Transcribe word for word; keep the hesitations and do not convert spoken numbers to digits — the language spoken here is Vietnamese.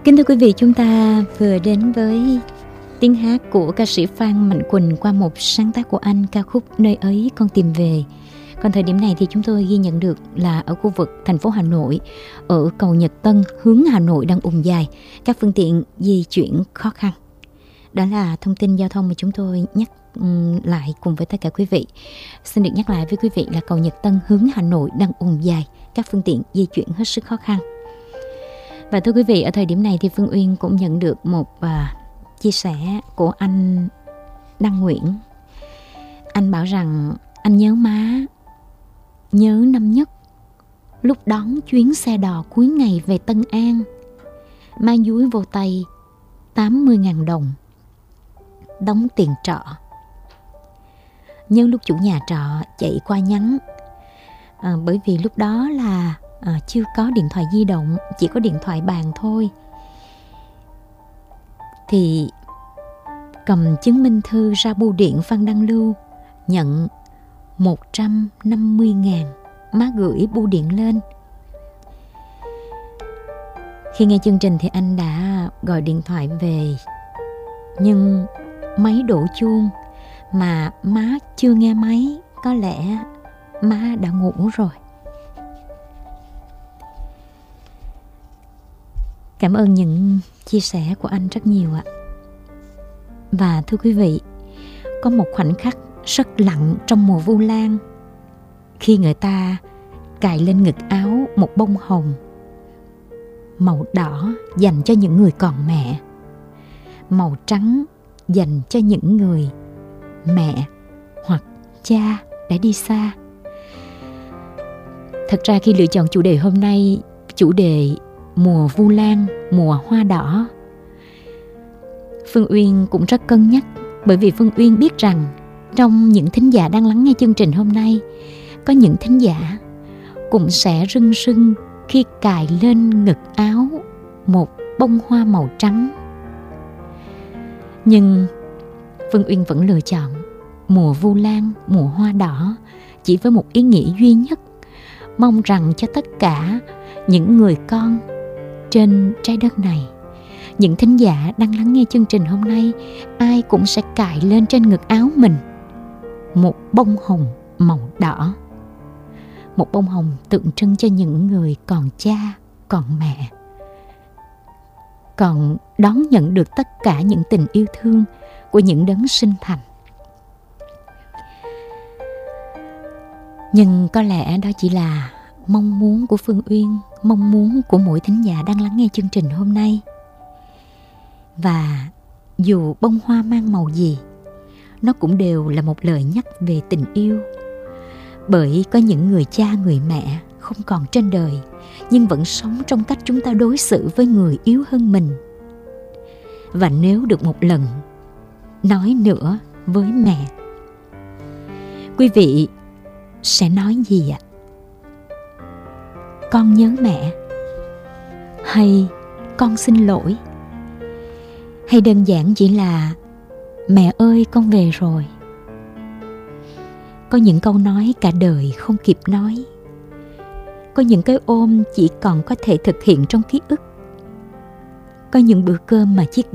Kính thưa quý vị, chúng ta vừa đến với tiếng hát của ca sĩ Phan Mạnh Quỳnh qua một sáng tác của anh, ca khúc Nơi Ấy Con Tìm Về. Còn thời điểm này thì chúng tôi ghi nhận được là ở khu vực thành phố Hà Nội, ở cầu Nhật Tân hướng Hà Nội đang ùn dài, các phương tiện di chuyển khó khăn. Đó là thông tin giao thông mà chúng tôi nhắc lại cùng với tất cả quý vị. Xin được nhắc lại với quý vị là cầu Nhật Tân hướng Hà Nội đang ùn dài, các phương tiện di chuyển hết sức khó khăn. Và thưa quý vị, ở thời điểm này thì Phương Uyên cũng nhận được một uh, chia sẻ của anh Đăng Nguyễn. Anh bảo rằng anh nhớ má, nhớ năm nhất, lúc đón chuyến xe đò cuối ngày về Tân An. Má dúi vô tay tám mươi ngàn đồng, đóng tiền trọ. Nhớ lúc chủ nhà trọ chạy qua nhắn, à, bởi vì lúc đó là À, chưa có điện thoại di động, chỉ có điện thoại bàn thôi. Thì cầm chứng minh thư ra bưu điện Phan Đăng Lưu, nhận một trăm năm mươi ngàn, má gửi bưu điện lên. Khi nghe chương trình thì anh đã gọi điện thoại về, nhưng máy đổ chuông mà má chưa nghe máy, có lẽ má đã ngủ rồi. Cảm ơn những chia sẻ của anh rất nhiều ạ. Và thưa quý vị, có một khoảnh khắc rất lặng trong mùa Vu Lan, khi người ta cài lên ngực áo một bông hồng màu đỏ dành cho những người còn mẹ, màu trắng dành cho những người mẹ hoặc cha đã đi xa. Thật ra khi lựa chọn chủ đề hôm nay, chủ đề mùa Vu Lan, mùa hoa đỏ, Phương Uyên cũng rất cân nhắc, bởi vì Phương Uyên biết rằng trong những thính giả đang lắng nghe chương trình hôm nay, có những thính giả cũng sẽ rưng rưng khi cài lên ngực áo một bông hoa màu trắng. Nhưng Phương Uyên vẫn lựa chọn mùa Vu Lan, mùa hoa đỏ, chỉ với một ý nghĩa duy nhất, mong rằng cho tất cả những người con trên trái đất này, những thính giả đang lắng nghe chương trình hôm nay, ai cũng sẽ cài lên trên ngực áo mình một bông hồng màu đỏ. Một bông hồng tượng trưng cho những người còn cha, còn mẹ, còn đón nhận được tất cả những tình yêu thương của những đấng sinh thành. Nhưng có lẽ đó chỉ là mong muốn của Phương Uyên, mong muốn của mỗi thính giả đang lắng nghe chương trình hôm nay. Và dù bông hoa mang màu gì, nó cũng đều là một lời nhắc về tình yêu. Bởi có những người cha, người mẹ không còn trên đời, nhưng vẫn sống trong cách chúng ta đối xử với người yếu hơn mình. Và nếu được một lần nói nữa với mẹ, quý vị sẽ nói gì ạ? Con nhớ mẹ, hay con xin lỗi, hay đơn giản chỉ là mẹ ơi con về rồi? Có những câu nói cả đời không kịp nói, có những cái ôm chỉ còn có thể thực hiện trong ký ức, có những bữa cơm mà chiếc